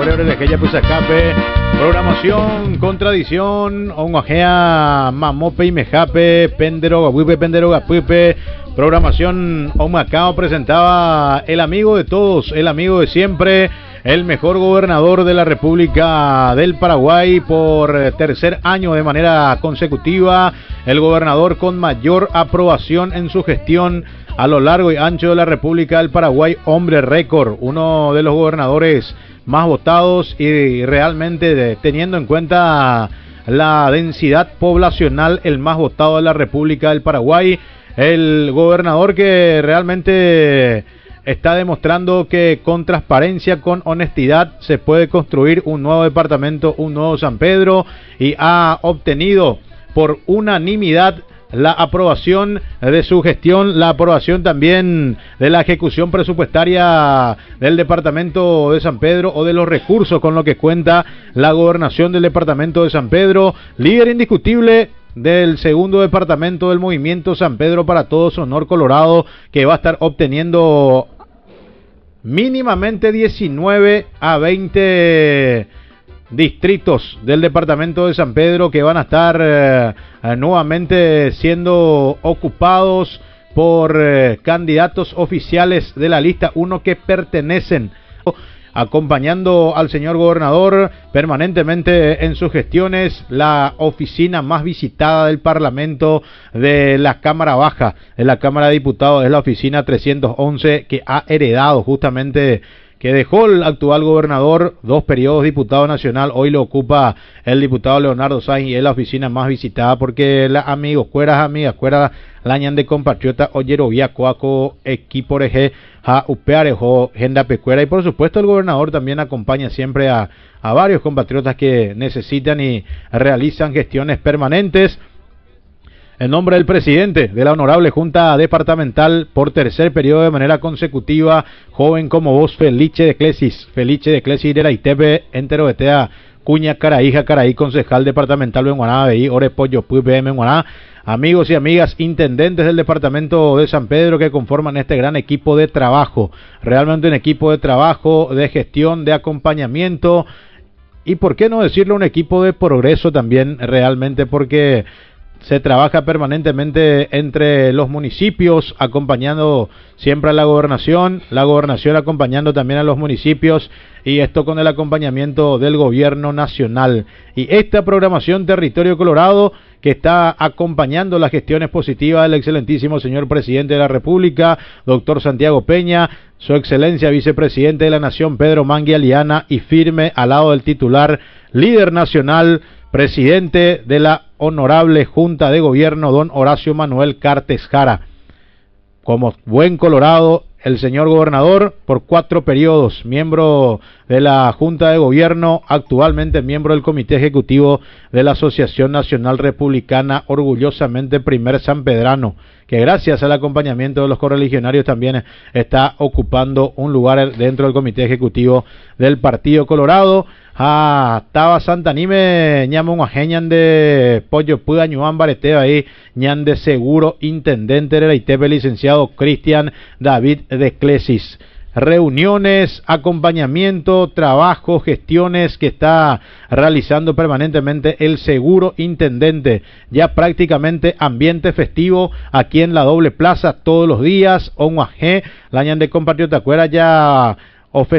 Programación con tradición, onguajea mamope y mejape, pendero gapuipe. Programación Omacao presentaba el amigo de todos, el amigo de siempre, el mejor gobernador de la República del Paraguay por tercer año de manera consecutiva, el gobernador con mayor aprobación en su gestión a lo largo y ancho de la República del Paraguay, hombre récord, uno de los gobernadores más votados y realmente teniendo en cuenta la densidad poblacional, el más votado de la República del Paraguay, el gobernador que realmente está demostrando que con transparencia, con honestidad se puede construir un nuevo departamento, un nuevo San Pedro, y ha obtenido por unanimidad la aprobación de su gestión, la aprobación también de la ejecución presupuestaria del departamento de San Pedro o de los recursos con lo que cuenta la gobernación del departamento de San Pedro, líder indiscutible del segundo departamento del movimiento San Pedro para Todos, Honor Colorado, que va a estar obteniendo mínimamente 19 a 20 distritos del departamento de San Pedro que van a estar nuevamente siendo ocupados por candidatos oficiales de la lista 1 que pertenecen, acompañando al señor gobernador permanentemente en sus gestiones, la oficina más visitada del Parlamento de la Cámara Baja, de la Cámara de Diputados, es la oficina 311 que ha heredado justamente, que dejó el actual gobernador, 2 periodos diputado nacional, hoy lo ocupa el diputado Leonardo Sainz y es la oficina más visitada porque la amigas, la ñan de compatriota Oyerovia, Coaco, equipo reje, a upearejo, genda pecuera, y por supuesto el gobernador también acompaña siempre a varios compatriotas que necesitan y realizan gestiones permanentes. En nombre del presidente de la Honorable Junta Departamental por tercer periodo de manera consecutiva, joven como vos, Felice de Clesis de la ITEPE, entero betea, Cuña Caraíja, Caraí, concejal departamental Benguaná, BI, Orepollo, PM Benguaná, amigos y amigas intendentes del departamento de San Pedro que conforman este gran equipo de trabajo, realmente un equipo de trabajo, de gestión, de acompañamiento, y por qué no decirlo, un equipo de progreso también realmente, porque se trabaja permanentemente entre los municipios, acompañando siempre a la gobernación acompañando también a los municipios, y esto con el acompañamiento del gobierno nacional. Y esta programación Territorio Colorado, que está acompañando las gestiones positivas del excelentísimo señor presidente de la República, doctor Santiago Peña, su excelencia vicepresidente de la Nación, Pedro Mangui Aliana, y firme al lado del titular, líder nacional, presidente de la Honorable Junta de Gobierno, don Horacio Manuel Cartes Jara. Como buen colorado, el señor gobernador por 4 periodos, miembro de la Junta de Gobierno, actualmente miembro del Comité Ejecutivo de la Asociación Nacional Republicana, orgullosamente primer sanpedrano, que gracias al acompañamiento de los correligionarios también está ocupando un lugar dentro del Comité Ejecutivo del Partido Colorado. Taba Santanime, ñamunguajeñan de Pollo Puda, Ñuan Bareteo ahí, ñan de Seguro, intendente de la ITEP, licenciado Cristian David de Clesis. Reuniones, acompañamiento, trabajo, gestiones que está realizando permanentemente el seguro intendente, ya prácticamente ambiente festivo aquí en la Doble Plaza todos los días, onguajé, la ñan de compatriota cuera ya